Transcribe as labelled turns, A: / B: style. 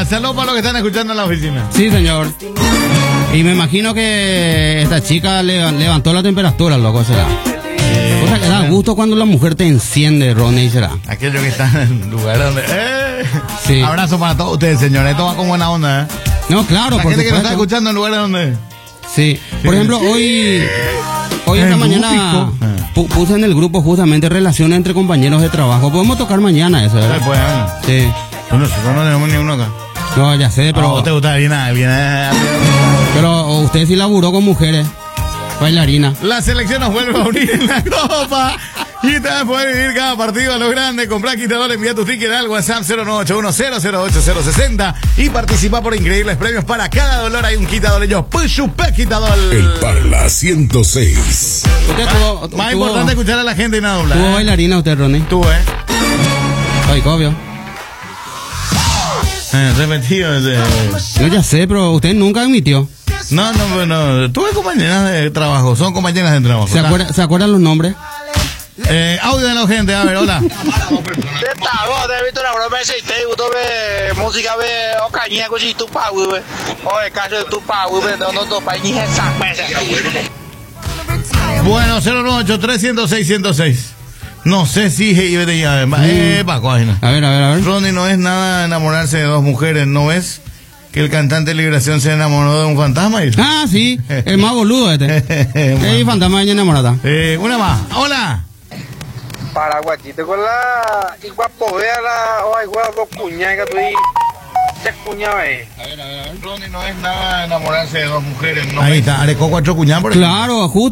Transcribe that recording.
A: saludos para los que están escuchando en la oficina.
B: Sí, señor. Y me imagino que esta chica levantó la temperatura, loco, será. Cosa que da gusto cuando la mujer te enciende, Ronnie, será.
A: Aquellos que están en lugares donde...
B: Sí.
A: Abrazo para todos ustedes, señores. Esto va con buena onda,
B: No, claro,
A: la
B: por
A: gente que nos está
B: supuesto.
A: escuchando en lugares donde...
B: Sí. Por ejemplo, hoy esta mañana puse en el grupo justamente relaciones entre compañeros de trabajo. Podemos tocar mañana eso, ¿verdad?
A: Pues,
B: Sí.
A: nosotros no tenemos ni uno acá.
B: No, ya sé, pero...
A: ¿Vos te gusta bien?
B: Pero usted sí laburó con mujeres, bailarina.
A: La selección nos vuelve a unir en la Copa. Y también poder vivir cada partido a lo grande. Comprar quitador, envía tu ticket al WhatsApp 0981-008-060 y participa por increíbles premios. Para cada dolor hay un quitador. Ellos, Pushupé Quitador.
C: El Parla 106.
A: Más importante escuchar a la gente y nada doblar.
B: ¿Tuvo bailarina usted, Ronnie?
A: Tú,
B: Ay, obvio.
A: Repetido ese.
B: No, ya sé, pero usted nunca admitió.
A: No, bueno. Tuve compañeras de trabajo. Son compañeras de trabajo.
B: ¿Se acuerdan los nombres?
A: Audio de la gente, a ver, hola.
D: Vos te visto una broma ese y te gustó música o caña con tu pa güey. O el caso de tu pa güey, no pa ni esa mesa.
A: Bueno, 098-306-106. No sé si iba de Paco.
B: A ver.
A: Ronnie, no es nada enamorarse de dos mujeres, ¿no es? Que el cantante de Liberación se enamoró de un fantasma.
B: Ah, sí, el más boludo este. El fantasma de enamorada.
A: Una más, hola.
D: Paraguachito con la iguapo vea la o igual dos cuñas que tú y te cuña ve.
A: A ver. Ronnie, no es nada enamorarse de dos mujeres, ¿no? Ahí está, arecó 4 cuñadas por ejemplo.
B: Claro, justo.